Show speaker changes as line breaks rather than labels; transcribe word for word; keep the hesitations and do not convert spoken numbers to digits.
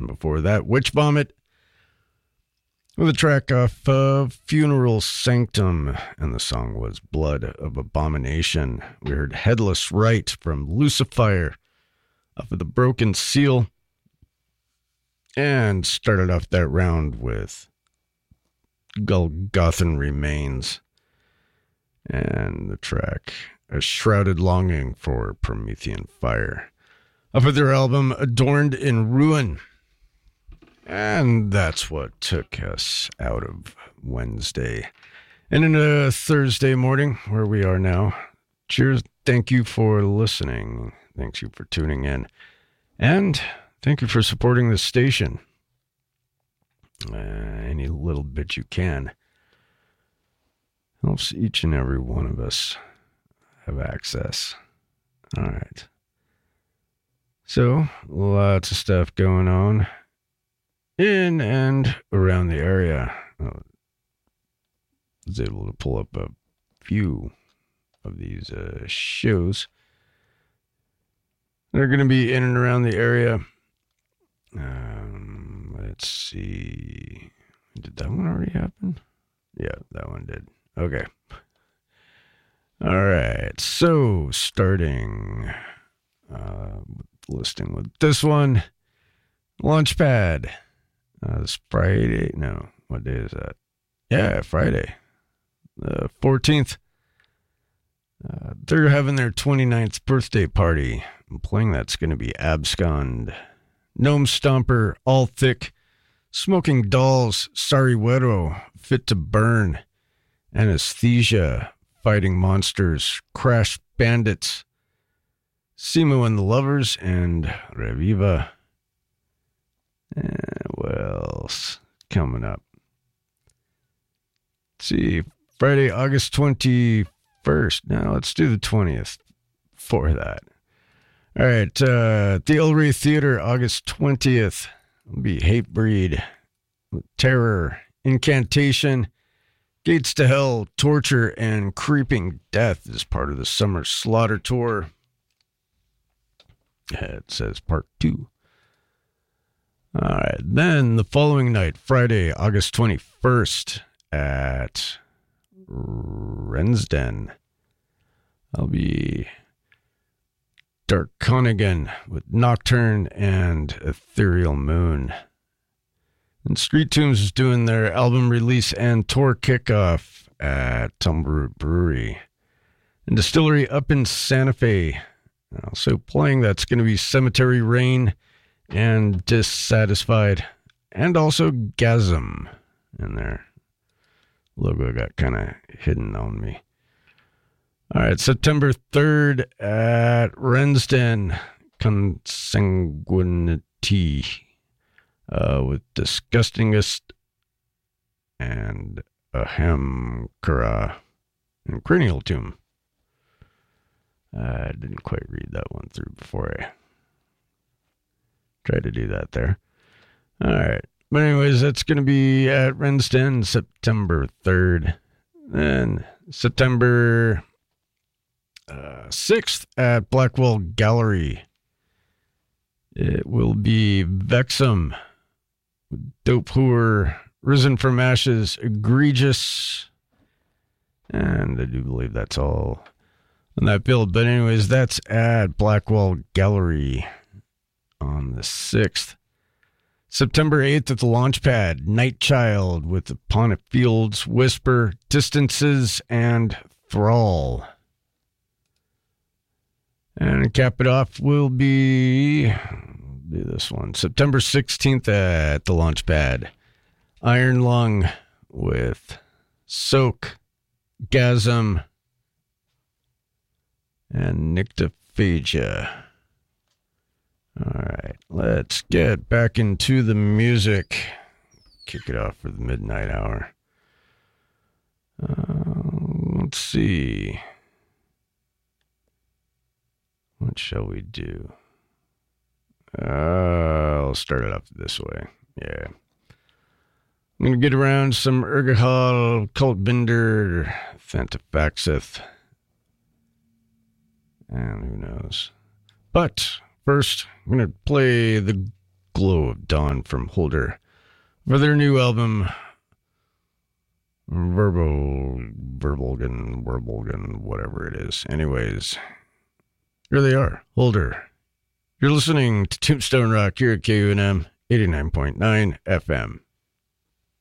And before that, Witch Vomit with a track off of Funeral Sanctum, and the song was Blood of Abomination. We heard Headless Right from Lucifer off of the Broken Seal, and started off that round with Golgothan Remains and the track A Shrouded Longing for Promethean Fire off of their album Adorned in Ruin. And that's what took us out of Wednesday and into Thursday morning, where we are now. Cheers. Thank you for listening. Thanks you for tuning in. And thank you for supporting the station. Uh, any little bit you can helps each and every one of us have access. All right. So, lots of stuff going on in and around the area. I was able to pull up a few of these uh, shows that are going to be in and around the area. Um, let's see. Did that one already happen? Yeah, that one did. Okay. All right. So, starting uh, listing with this one, Launchpad. Uh, this Friday, no, what day is that? Yeah, Friday, the fourteenth. Uh, they're having their twenty-ninth birthday party. I'm playing that's going to be Abscond, Gnome Stomper, All Thick, Smoking Dolls, Sorry Wedo, Fit to Burn, Anesthesia, Fighting Monsters, Crash Bandits, Simu and the Lovers, and Reviva. And what else coming up? Let's see, Friday, August twenty-first. Now let's do the twentieth for that. All right, uh, the El Rey Theater, August twentieth. It'll be Hatebreed, Terror, Incantation, Gates to Hell, Torture, and Creeping Death as part of the Summer Slaughter Tour. It says part two. All right, then the following night, Friday, August twenty-first, at Rensden, I'll be Dark Conigan with Nocturne and Ethereal Moon. And Street Tombs is doing their album release and tour kickoff at Tumbleroot Brewery and Distillery up in Santa Fe. Also playing, that's going to be Cemetery Rain and Dissatisfied, and also Gasm in there. Logo got kind of hidden on me. All right, September third at Rensden, Consanguinity, uh, with Disgustingest and Ahamkara and Cranial Tomb. I didn't quite read that one through before I tried to do that there. All right. But anyways, that's going to be at Rensden, September third. Then September uh, sixth at Blackwell Gallery. It will be Vexum, Dope Whore, Risen from Ashes, Egregious. And I do believe that's all on that build. But anyways, that's at Blackwell Gallery on the sixth. September eighth at the Launchpad, Night Child with Upon It Fields, Whisper, Distances, and Thrall. And to cap it off will be, do this one, September sixteenth at the Launchpad, Iron Lung with Soak, Gasm, and Nyctophagia. All right, let's get back into the music. Kick it off for the midnight hour. Uh, let's see. What shall we do? Uh, I'll start it off this way. Yeah. I'm going to get around some Urgahal, Cultbinder, Thantaphaxeth, and who knows. But first, I'm going to play the Glow of Dawn from Holder for their new album, Verbal, Verbolgen, Verbolgen, whatever it is. Anyways, here they are, Holder. You're listening to Tombstone Rock here at K U N M eighty-nine point nine F M.